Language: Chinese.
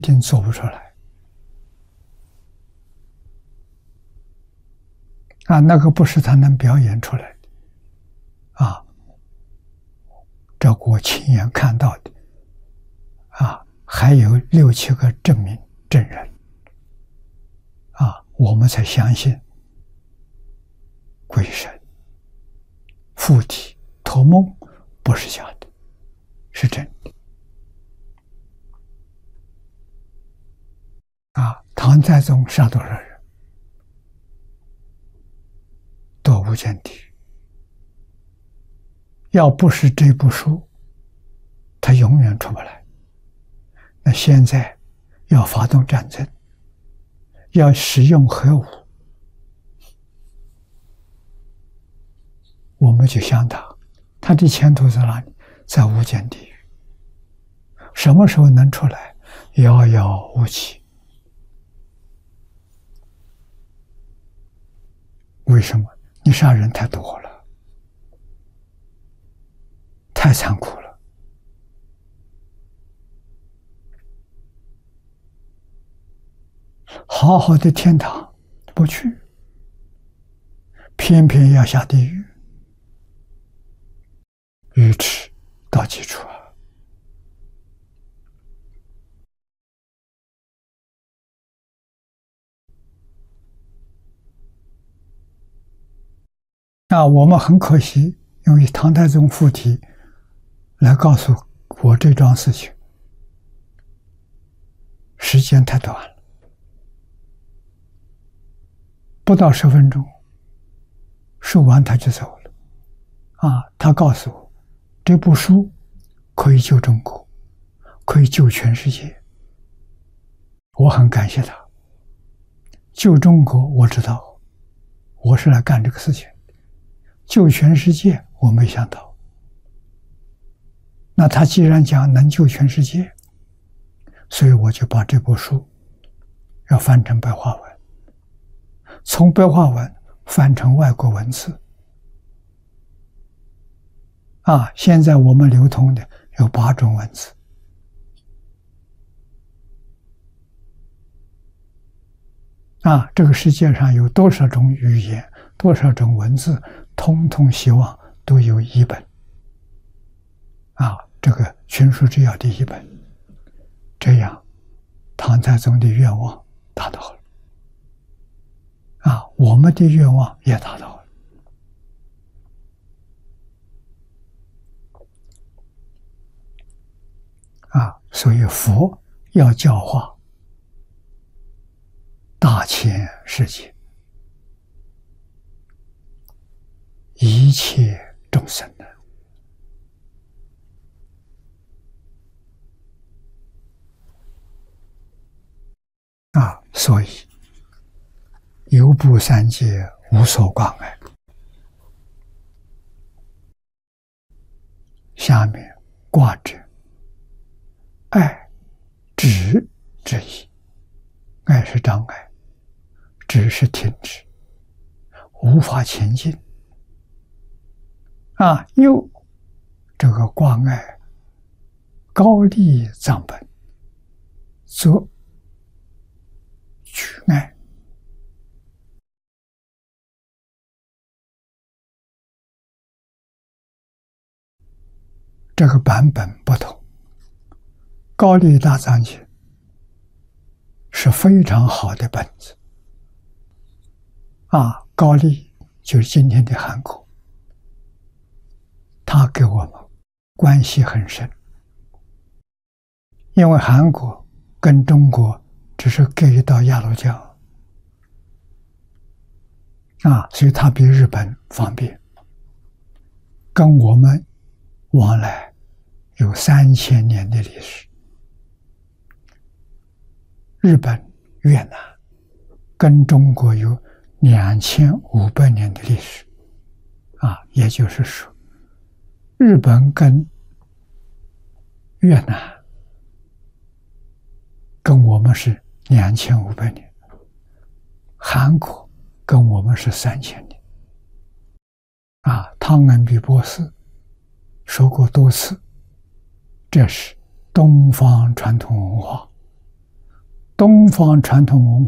定做不出来啊！那个不是他能表演出来的啊！这我亲眼看到的啊！还有6、7个证明证人啊，我们才相信鬼神附体托梦不是假的，是真的啊！唐太宗杀多少人？堕无间地狱。要不是这部书，他永远出不来。那现在要发动战争，要使用核武，我们就想他的前途在哪里？在无间地狱。什么时候能出来？遥遥无期。为什么？你杀人太多了，太残酷了。好好的天堂不去，偏偏要下地狱，愚痴到极处啊！那我们很可惜，因为唐太宗附体来告诉我这桩事情，时间太短了，不到10分钟，说完他就走了。他告诉我，这部书可以救中国，可以救全世界。我很感谢他。救中国我知道，我是来干这个事情。救全世界我没想到。那他既然讲能救全世界，所以我就把这部书要翻成白话文，从白话文翻成外国文字。现在我们流通的有8种文字。这个世界上有多少种语言，多少种文字，通通希望都有一本。这个群书治要的一本，这样唐太宗的愿望达到了。我们的愿望也达到了。所以佛要教化大千世界一切众生的。所以游步三界无所挂碍。下面挂着爱止之意，爱是障碍，止是停止，无法前进。又这个挂碍高丽藏本作举爱。这个版本不同，高丽大藏经是非常好的本子。高丽就是今天的韩国，它跟我们关系很深，因为韩国跟中国只是隔一道鸭绿江，所以它比日本方便，跟我们往来有3000年的历史。日本、越南跟中国有2500年的历史，也就是说，日本跟越南跟我们是2500年，韩国跟我们是3000年。汤恩比博士说过多次，这是东方传统文化东方传统文